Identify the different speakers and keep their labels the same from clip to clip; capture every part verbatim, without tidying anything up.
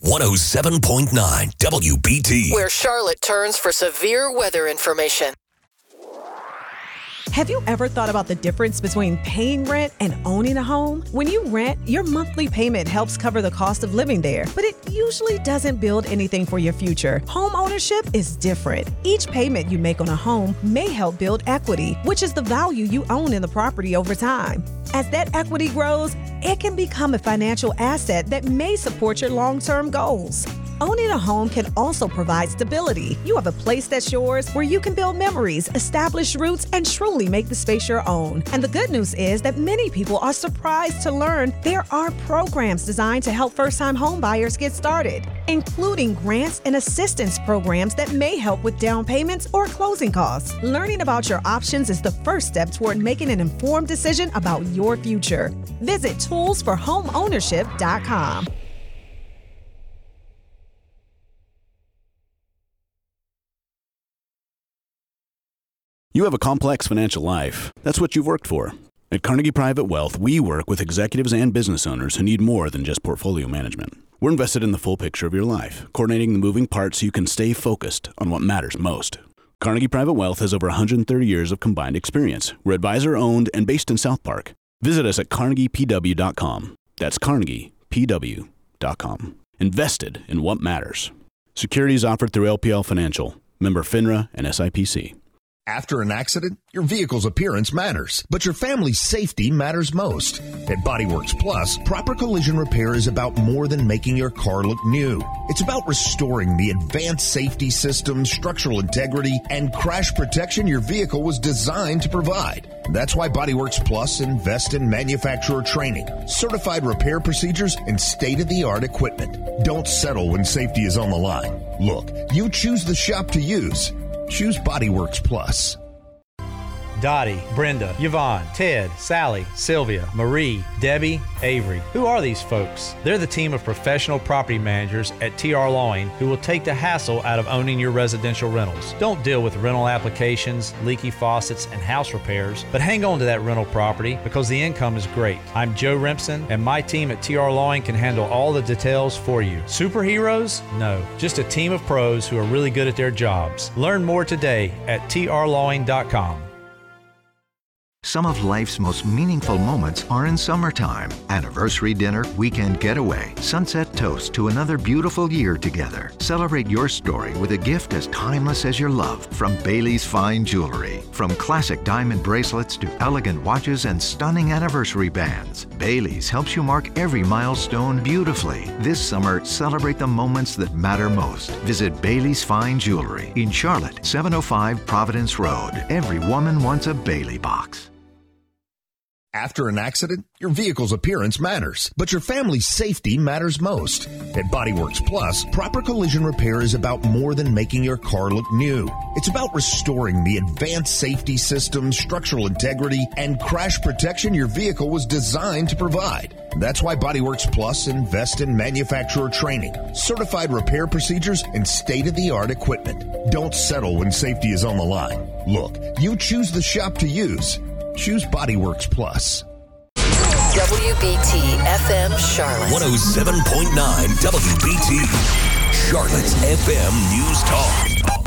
Speaker 1: one oh seven point nine W B T.
Speaker 2: Where Charlotte turns for severe weather information.
Speaker 3: Have you ever thought about the difference between paying rent and owning a home? When you rent, your monthly payment helps cover the cost of living there, but it usually doesn't build anything for your future. Home ownership is different. Each payment you make on a home may help build equity, which is the value you own in the property over time. As that equity grows, it can become a financial asset that may support your long-term goals. Owning a home can also provide stability. You have a place that's yours where you can build memories, establish roots, and truly make the space your own. And the good news is that many people are surprised to learn there are programs designed to help first-time home buyers get started, including grants and assistance programs that may help with down payments or closing costs. Learning about your options is the first step toward making an informed decision about your future. Visit tools for home ownership dot com.
Speaker 4: You have a complex financial life. That's what you've worked for. At Carnegie Private Wealth, we work with executives and business owners who need more than just portfolio management. We're invested in the full picture of your life, coordinating the moving parts so you can stay focused on what matters most. Carnegie Private Wealth has over one hundred thirty years of combined experience. We're advisor-owned and based in South Park. Visit us at carnegie p w dot com. That's carnegie p w dot com. Invested in what matters. Securities offered through L P L Financial, member FINRA and S I P C.
Speaker 5: After an accident, your vehicle's appearance matters, but your family's safety matters most. At Bodyworks Plus, proper collision repair is about more than making your car look new. It's about restoring the advanced safety systems, structural integrity, and crash protection your vehicle was designed to provide. That's why Bodyworks Plus invests in manufacturer training, certified repair procedures, and state-of-the-art equipment. Don't settle when safety is on the line. Look, you choose the shop to use. Choose Bodyworks Plus.
Speaker 6: Dottie, Brenda, Yvonne, Ted, Sally, Sylvia, Marie, Debbie, Avery. Who are these folks? They're the team of professional property managers at T R Lawing who will take the hassle out of owning your residential rentals. Don't deal with rental applications, leaky faucets, and house repairs, but hang on to that rental property because the income is great. I'm Joe Rimpson, and my team at T R Lawing can handle all the details for you. Superheroes? No, just a team of pros who are really good at their jobs. Learn more today at T R lawing dot com.
Speaker 7: Some of life's most meaningful moments are in summertime. Anniversary dinner, weekend getaway, sunset toast to another beautiful year together. Celebrate your story with a gift as timeless as your love from Bailey's Fine Jewelry. From classic diamond bracelets to elegant watches and stunning anniversary bands, Bailey's helps you mark every milestone beautifully. This summer, celebrate the moments that matter most. Visit Bailey's Fine Jewelry in Charlotte, seven oh five Providence Road. Every woman wants a Bailey box.
Speaker 5: After an accident, your vehicle's appearance matters, but your family's safety matters most. At Bodyworks Plus, proper collision repair is about more than making your car look new. It's about restoring the advanced safety systems, structural integrity, and crash protection your vehicle was designed to provide. That's why Bodyworks Plus invests in manufacturer training, certified repair procedures, and state-of-the-art equipment. Don't settle when safety is on the line. Look, you choose the shop to use. Choose Bodyworks Plus.
Speaker 2: W B T F M Charlotte.
Speaker 1: one oh seven point nine W B T. Charlotte's F M News Talk.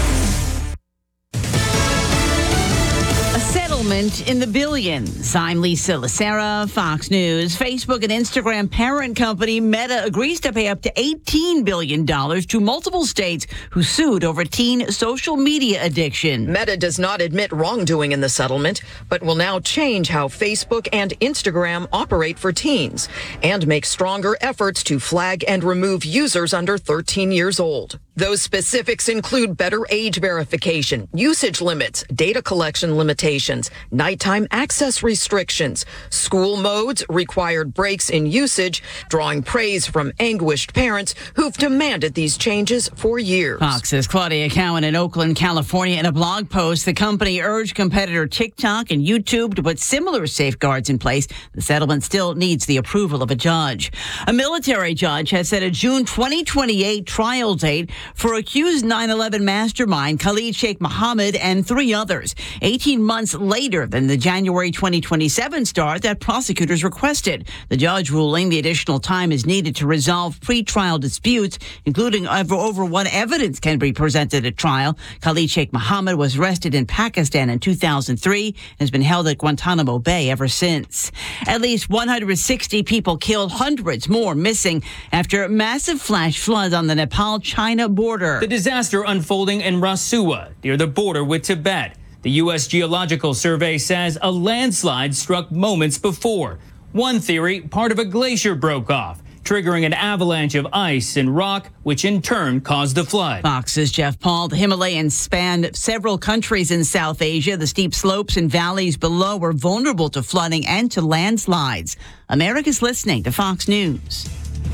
Speaker 8: A settlement in the billions. I'm Lisa Lacera, Fox News. Facebook and Instagram parent company Meta agrees to pay up to eighteen billion dollars to multiple states who sued over teen social media addiction.
Speaker 9: Meta does not admit wrongdoing in the settlement, but will now change how Facebook and Instagram operate for teens and make stronger efforts to flag and remove users under thirteen years old. Those specifics include better age verification, usage limits, data collection limitations, nighttime access restrictions, school modes, required breaks in usage, drawing praise from anguished parents who've demanded these changes for years.
Speaker 8: Fox's Claudia Cowan in Oakland, California. In a blog post, the company urged competitor TikTok and YouTube to put similar safeguards in place. The settlement still needs the approval of a judge. A military judge has set a June twenty twenty-eight trial date for accused nine eleven mastermind Khalid Sheikh Mohammed and three others, eighteen months later than the January twenty twenty-seven start that prosecutors requested. The judge ruling the additional time is needed to resolve pretrial disputes, including over, over what evidence can be presented at trial. Khalid Sheikh Mohammed was arrested in Pakistan in two thousand three and has been held at Guantanamo Bay ever since. At least one hundred sixty people killed, hundreds more missing after massive flash floods on the Nepal-China border.
Speaker 10: The disaster unfolding in Rasuwa, near the border with Tibet. The U S Geological Survey says a landslide struck moments before. One theory, part of a glacier broke off, triggering an avalanche of ice and rock, which in turn caused the flood.
Speaker 8: Fox's Jeff Paul. The Himalayas span several countries in South Asia. The steep slopes and valleys below are vulnerable to flooding and to landslides. America's listening to Fox News.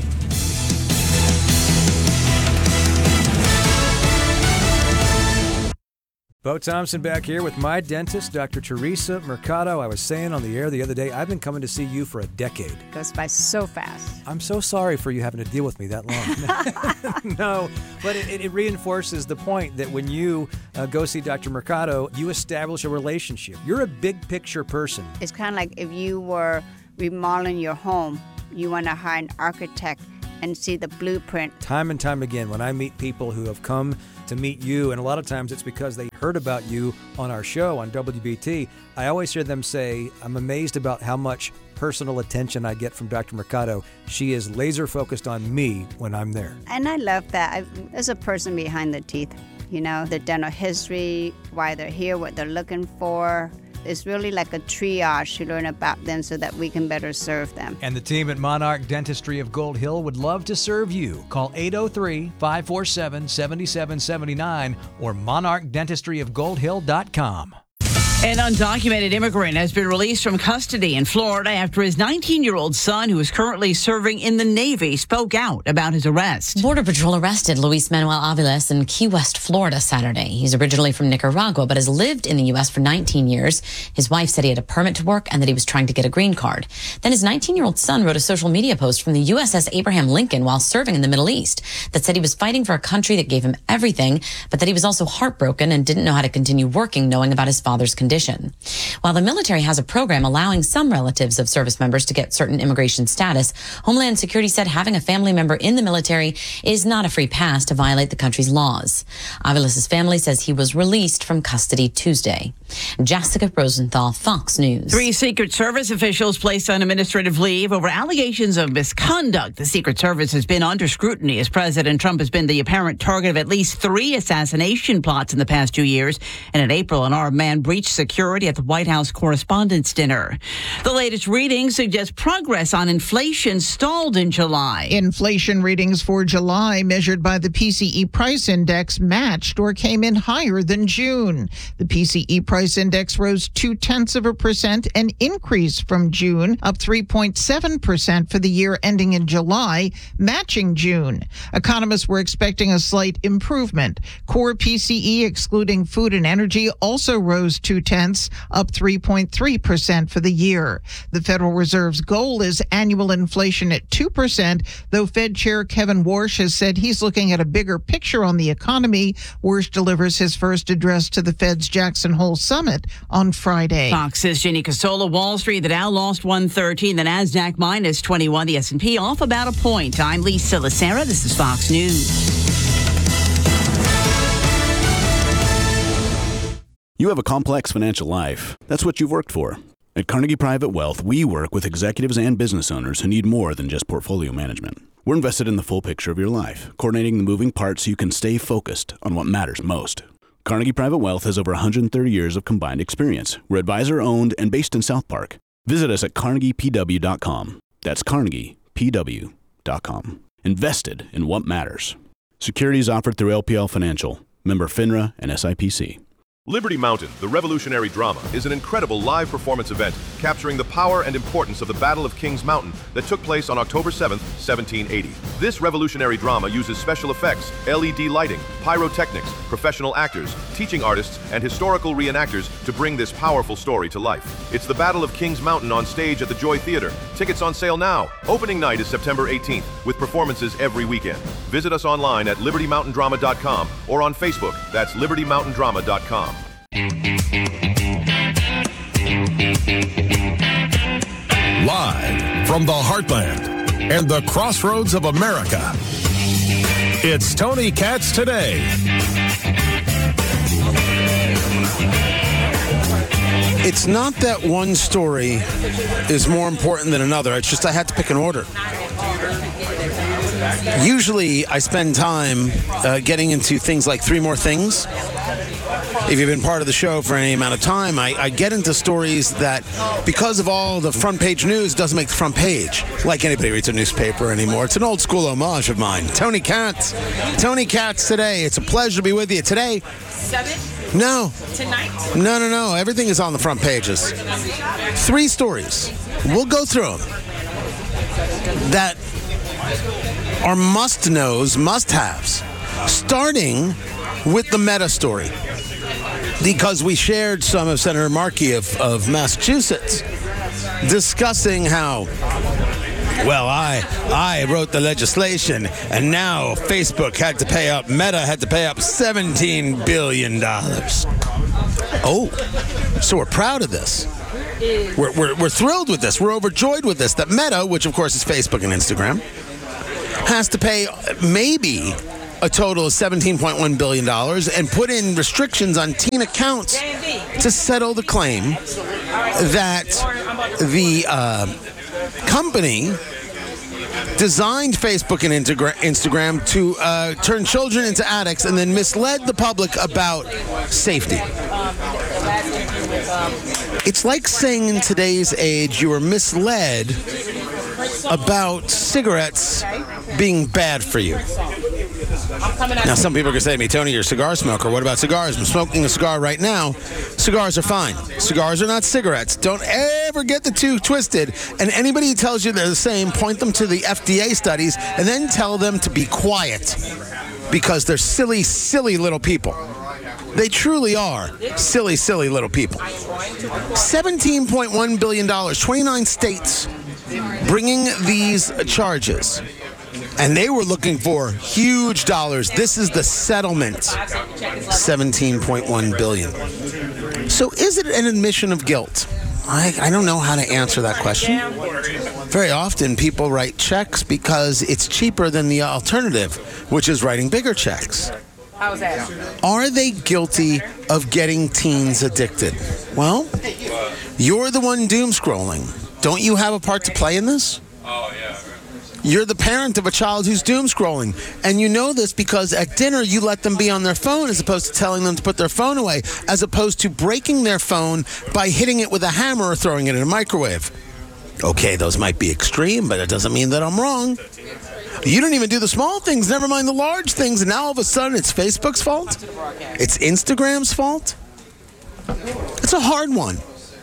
Speaker 11: Bo Thompson back here with my dentist, Doctor Teresa Mercado. I was saying on the air the other day, I've been coming to see you for a decade.
Speaker 12: Goes by so fast.
Speaker 11: I'm so sorry for you having to deal with me that long. No, but it, it reinforces the point that when you uh, go see Doctor Mercado, you establish a relationship. You're a big picture person.
Speaker 12: It's kind of like if you were remodeling your home, you want to hire an architect and see the blueprint.
Speaker 11: Time and time again, when I meet people who have come to meet you, and a lot of times it's because they heard about you on our show on W B T, I always hear them say, I'm amazed about how much personal attention I get from Doctor Mercado. She is laser focused on me when I'm there.
Speaker 12: And I love that. I, there's a person behind the teeth, you know, the dental history, why they're here, what they're looking for. It's really like a triage to learn about them so that we can better serve them.
Speaker 13: And the team at Monarch Dentistry of Gold Hill would love to serve you. Call eight oh three, five four seven, seven seven seven nine or monarch dentistry of gold hill dot com.
Speaker 8: An undocumented immigrant has been released from custody in Florida after his nineteen-year-old son, who is currently serving in the Navy, spoke out about his arrest.
Speaker 14: Border Patrol arrested Luis Manuel Aviles in Key West, Florida, Saturday. He's originally from Nicaragua, but has lived in the U S for nineteen years. His wife said he had a permit to work and that he was trying to get a green card. Then his nineteen-year-old son wrote a social media post from the U S S Abraham Lincoln while serving in the Middle East that said he was fighting for a country that gave him everything, but that he was also heartbroken and didn't know how to continue working knowing about his father's condition. While the military has a program allowing some relatives of service members to get certain immigration status, Homeland Security said having a family member in the military is not a free pass to violate the country's laws. Aviles' family says he was released from custody Tuesday. Jessica Rosenthal, Fox News.
Speaker 8: Three Secret Service officials placed on administrative leave over allegations of misconduct. The Secret Service has been under scrutiny as President Trump has been the apparent target of at least three assassination plots in the past two years. And in April, an armed man breached security at the White House Correspondents' Dinner. The latest readings suggest progress on inflation stalled in July.
Speaker 15: Inflation readings for July, measured by the P C E Price Index, matched or came in higher than June. The P C E Price Index rose two-tenths of a percent, an increase from June, up three point seven percent for the year ending in July, matching June. Economists were expecting a slight improvement. Core P C E, excluding food and energy, also rose two-tenths, up three point three percent for the year. The Federal Reserve's goal is annual inflation at two percent, though Fed Chair Kevin Warsh has said he's looking at a bigger picture on the economy. Warsh delivers his first address to the Fed's Jackson Hole Summit on Friday.
Speaker 8: Fox's Ginny Casola. Wall Street, the Dow lost one thirteen, the NASDAQ minus twenty-one, the S and P off about a point. I'm Lisa Lacera. This is Fox News.
Speaker 4: You have a complex financial life. That's what you've worked for. At Carnegie Private Wealth, we work with executives and business owners who need more than just portfolio management. We're invested in the full picture of your life, coordinating the moving parts so you can stay focused on what matters most. Carnegie Private Wealth has over one hundred thirty years of combined experience. We're advisor-owned and based in South Park. Visit us at carnegie p w dot com. That's carnegie p w dot com. Invested in what matters. Securities offered through L P L Financial, member FINRA and S I P C.
Speaker 16: Liberty Mountain, the revolutionary drama, is an incredible live performance event capturing the power and importance of the Battle of Kings Mountain that took place on October seventh, seventeen eighty. This revolutionary drama uses special effects, L E D lighting, pyrotechnics, professional actors, teaching artists, and historical reenactors to bring this powerful story to life. It's the Battle of Kings Mountain on stage at the Joy Theater. Tickets on sale now. Opening night is September eighteenth, with performances every weekend. Visit us online at liberty mountain drama dot com or on Facebook. That's liberty mountain drama dot com.
Speaker 17: Live from the heartland and the crossroads of America, it's Tony Katz Today.
Speaker 18: It's not that one story is more important than another. It's just I had to pick an order. Usually I spend time uh, getting into things like Three More Things. If you've been part of the show for any amount of time, I, I get into stories that, because of all the front page news, doesn't make the front page. Like anybody reads a newspaper anymore. It's an old school homage of mine. Tony Katz. Tony Katz Today. It's a pleasure to be with you today.
Speaker 19: Seven?
Speaker 18: No.
Speaker 19: Tonight?
Speaker 18: No, no, no. Everything is on the front pages. Three stories. We'll go through them. That are must-knows, must-haves. Starting with the Meta story. Because we shared some of Senator Markey of, of Massachusetts discussing how, well, I I wrote the legislation, and now Facebook had to pay up, Meta had to pay up seventeen billion dollars. Oh, so we're proud of this. We're, we're, we're thrilled with this. We're overjoyed with this. That Meta, which of course is Facebook and Instagram, has to pay maybe a total of seventeen point one billion dollars and put in restrictions on teen accounts to settle the claim that the uh, company designed Facebook and Instagram to uh, turn children into addicts and then misled the public about safety. It's like saying in today's age you were misled about cigarettes being bad for you. Now, some people are going to say to me, Tony, you're a cigar smoker. What about cigars? I'm smoking a cigar right now. Cigars are fine. Cigars are not cigarettes. Don't ever get the two twisted. And anybody who tells you they're the same, point them to the F D A studies and then tell them to be quiet because they're silly, silly little people. They truly are silly, silly little people. seventeen point one billion dollars, twenty-nine states bringing these charges. And they were looking for huge dollars. This is the settlement, seventeen point one billion dollars. So is it an admission of guilt? I, I don't know how to answer that question. Very often people write checks because it's cheaper than the alternative, which is writing bigger checks.
Speaker 19: How's that?
Speaker 18: Are they guilty of getting teens addicted? Well, you're the one doom scrolling. Don't you have a part to play in this?
Speaker 20: Oh, yeah.
Speaker 18: You're the parent of a child who's doom scrolling. And you know this because at dinner you let them be on their phone as opposed to telling them to put their phone away, as opposed to breaking their phone by hitting it with a hammer or throwing it in a microwave. Okay, those might be extreme, but it doesn't mean that I'm wrong. You don't even do the small things, never mind the large things, and now all of a sudden it's Facebook's fault? It's Instagram's fault? It's a hard one.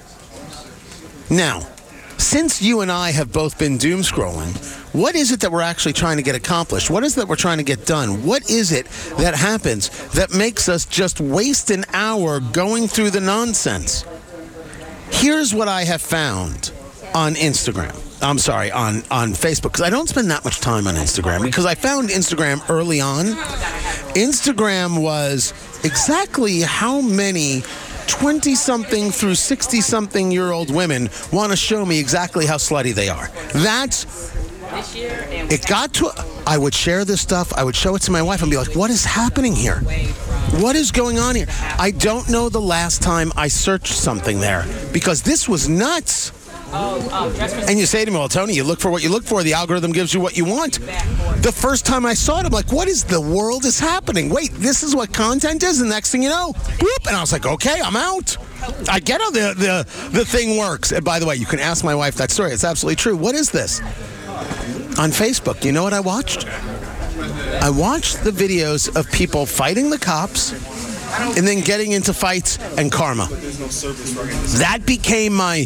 Speaker 18: Now, since you and I have both been doom scrolling, what is it that we're actually trying to get accomplished? What is it that we're trying to get done? What is it that happens that makes us just waste an hour going through the nonsense? Here's what I have found on Instagram. I'm sorry, on, on Facebook, because I don't spend that much time on Instagram, because I found Instagram early on. Instagram was exactly how many twenty-something through sixty-something-year-old women want to show me exactly how slutty they are. That's... It got to... I would share this stuff. I would show it to my wife and be like, what is happening here? What is going on here? I don't know the last time I searched something there, because this was nuts. And you say to me, well, Tony, you look for what you look for. The algorithm gives you what you want. The first time I saw it, I'm like, what is the world is happening? Wait, this is what content is? And next thing you know, whoop, and I was like, okay, I'm out. I get how the, the, the thing works. And by the way, you can ask my wife that story. It's absolutely true. What is this? On Facebook, you know what I watched? I watched the videos of people fighting the cops and then getting into fights and karma. That became my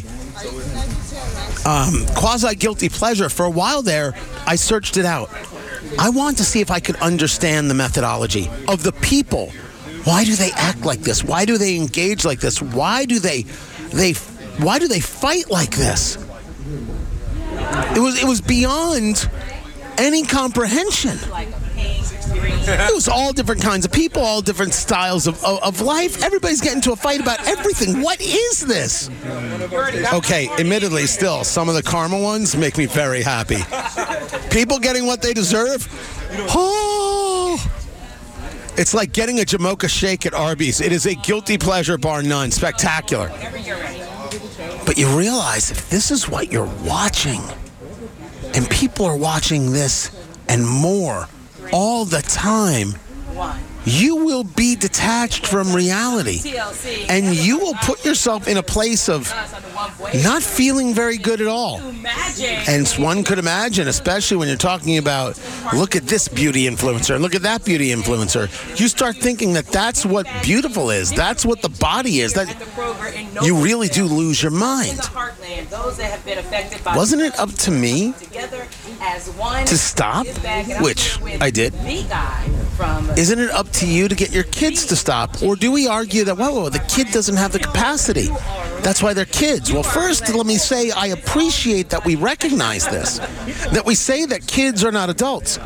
Speaker 18: um, quasi-guilty pleasure. For a while there, I searched it out. I wanted to see if I could understand the methodology of the people. Why do they act like this? Why do they engage like this? Why do they, they, why do they fight like this? It was, it was beyond any comprehension. It was all different kinds of people, all different styles of, of, of life. Everybody's getting into a fight about everything. What is this? Okay, admittedly, still, some of the karma ones make me very happy. People getting what they deserve. Oh, it's like getting a Jamocha shake at Arby's. It is a guilty pleasure, bar none. Spectacular. But you realize if this is what you're watching, and people are watching this and more all the time, you will be detached from reality. And you will put yourself in a place of not feeling very good at all. And one could imagine, especially when you're talking about, look at this beauty influencer, look at that beauty influencer. You start thinking that that's what beautiful is. That's what the body is. That you really do lose your mind. Wasn't it up to me to stop? Which I did. Isn't it up to you to get your kids to stop? Or do we argue that, whoa, whoa, the kid doesn't have the capacity? That's why they're kids. Well, first, let me say I appreciate that we recognize this, that we say that kids are not adults.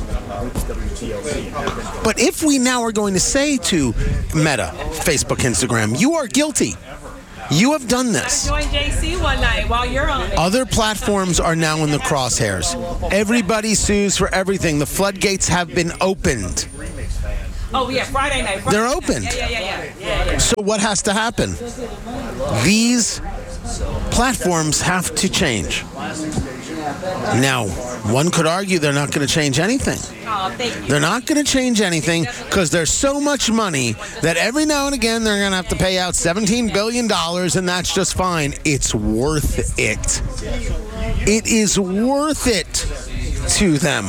Speaker 18: But if we now are going to say to Meta, Facebook, Instagram, you are guilty. You have done this.
Speaker 19: I joined J C one night while you're on.
Speaker 18: Other platforms are now in the crosshairs. Everybody sues for everything. The floodgates have been opened.
Speaker 19: Oh, yeah, Friday night. Friday
Speaker 18: They're
Speaker 19: night.
Speaker 18: opened.
Speaker 19: Yeah, yeah, yeah, yeah, yeah.
Speaker 18: So what has to happen? These platforms have to change. Now, one could argue they're not going to change anything.
Speaker 19: Oh, thank you.
Speaker 18: They're not going to change anything because there's so much money that every now and again they're going to have to pay out seventeen billion dollars, and that's just fine. It's worth it. It is worth it to them.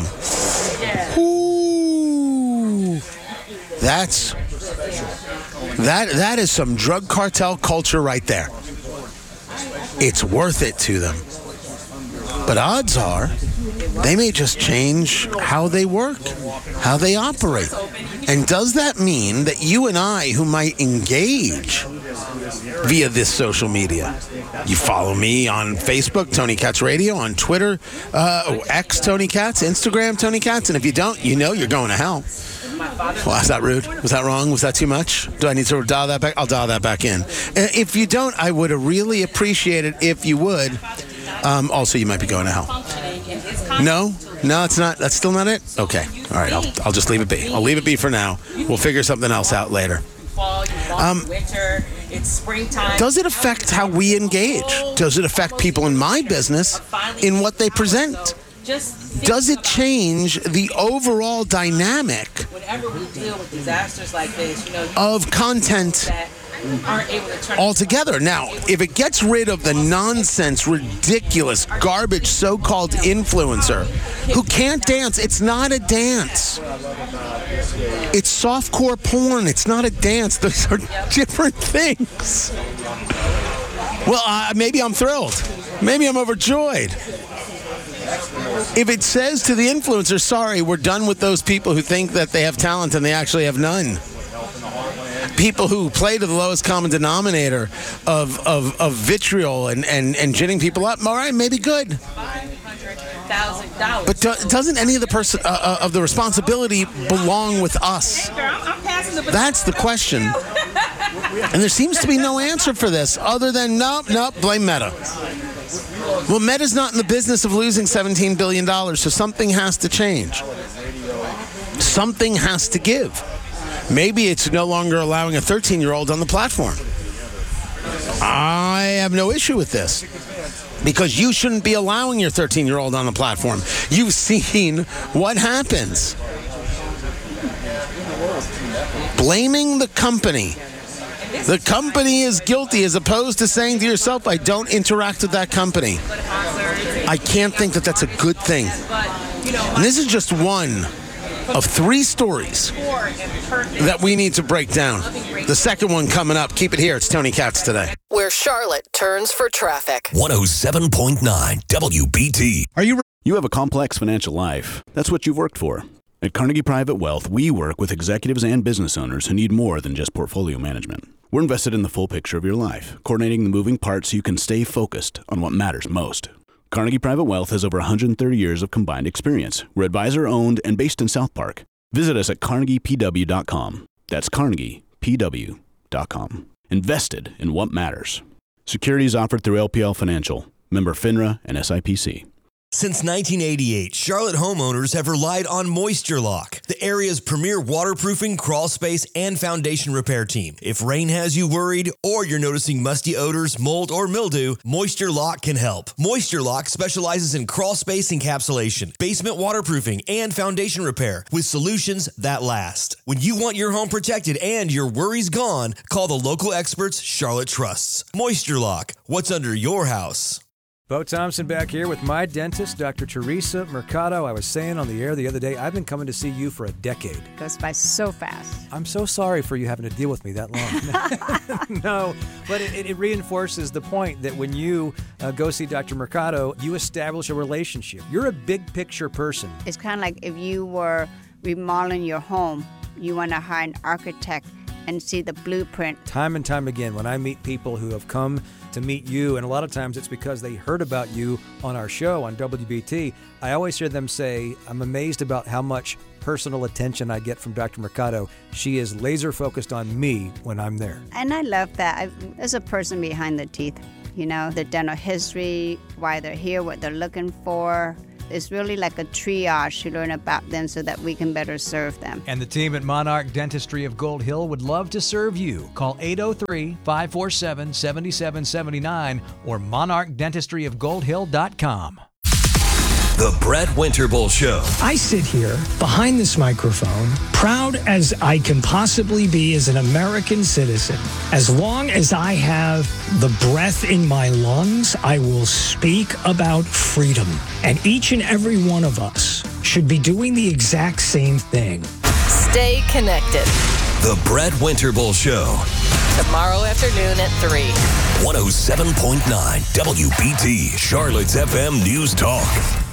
Speaker 18: Ooh. That's that that is some drug cartel culture right there. It's worth it to them. But odds are they may just change how they work, how they operate. And does that mean that you and I, who might engage via this social media, you follow me on Facebook, Tony Katz Radio, on Twitter, uh, oh, X Tony Katz, Instagram Tony Katz, and if you don't, you know you're going to hell. Well, is that rude? Was that wrong? Was that too much? Do I need to dial that back? I'll dial that back in. If you don't, I would really appreciate it if you would. Um, also, you might be going to hell. No? No, it's not. That's still not it? Okay. All right. I'll, I'll just leave it be. I'll leave it be for now. We'll figure something else out later. Um, does it affect how we engage? Does it affect people in my business in what they present? Does it change the overall dynamic
Speaker 19: Whenever we deal with disasters like this, you know,
Speaker 18: of content altogether? Now, if it gets rid of the nonsense, ridiculous, garbage so-called influencer who can't dance, it's not a dance. It's softcore porn. It's not a dance. Those are different things. Well, uh, maybe I'm thrilled. Maybe I'm overjoyed. If it says to the influencer, sorry, we're done with those people who think that they have talent and they actually have none. People who play to the lowest common denominator of of, of vitriol and, and, and ginning people up, all right, maybe good. But do, doesn't any of the person uh, of the responsibility belong with us? That's the question. And there seems to be no answer for this other than, nope, nope, blame Meta. Well, Meta's not in the business of losing seventeen billion dollars, so something has to change. Something has to give. Maybe it's no longer allowing a thirteen-year-old on the platform. I have no issue with this because you shouldn't be allowing your thirteen-year-old on the platform. You've seen what happens. Blaming the company. The company is guilty as opposed to saying to yourself, I don't interact with that company. I can't think that that's a good thing. And this is just one of three stories that we need to break down. The second one coming up. Keep it here. It's Tony Katz Today.
Speaker 2: Where Charlotte turns for traffic.
Speaker 1: one oh seven point nine W B T.
Speaker 4: Are you? Re- you have a complex financial life. That's what you've worked for. At Carnegie Private Wealth, we work with executives and business owners who need more than just portfolio management. We're invested in the full picture of your life, coordinating the moving parts so you can stay focused on what matters most. Carnegie Private Wealth has over one hundred thirty years of combined experience. We're advisor-owned and based in South Park. Visit us at carnegie p w dot com. That's carnegie p w dot com. Invested in what matters. Securities offered through L P L Financial, member FINRA and S I P C.
Speaker 20: Since nineteen eighty-eight, Charlotte homeowners have relied on Moisture Lock, the area's premier waterproofing, crawl space, and foundation repair team. If rain has you worried or you're noticing musty odors, mold, or mildew, Moisture Lock can help. Moisture Lock specializes in crawl space encapsulation, basement waterproofing, and foundation repair with solutions that last. When you want your home protected and your worries gone, call the local experts Charlotte trusts. Moisture Lock, what's under your house?
Speaker 11: Bo Thompson back here with my dentist, Doctor Teresa Mercado. I was saying on the air the other day, I've been coming to see you for a decade.
Speaker 12: Goes by so fast.
Speaker 11: I'm so sorry for you having to deal with me that long. No, but it, it reinforces the point that when you uh, go see Doctor Mercado, you establish a relationship. You're a big picture person.
Speaker 12: It's kind of like if you were remodeling your home, you want to hire an architect and see the blueprint.
Speaker 11: Time and time again, when I meet people who have come to meet you, and a lot of times it's because they heard about you on our show on W B T, I always hear them say, I'm amazed about how much personal attention I get from Doctor Mercado. She is laser focused on me when I'm there.
Speaker 12: And I love that. I, there's a person behind the teeth, you know, the dental history, why they're here, what they're looking for. It's really like a triage to learn about them so that we can better serve them.
Speaker 13: And the team at Monarch Dentistry of Gold Hill would love to serve you. Call eight oh three, five four seven, seven seven seven nine or monarch dentistry of gold hill dot com.
Speaker 1: The Brett Winterble Show.
Speaker 21: I sit here behind this microphone, proud as I can possibly be as an American citizen. As long as I have the breath in my lungs, I will speak about freedom. And each and every one of us should be doing the exact same thing.
Speaker 2: Stay connected.
Speaker 1: The Brett Winterble Show.
Speaker 2: Tomorrow afternoon at three.
Speaker 1: one oh seven point nine W B T, Charlotte's F M News Talk.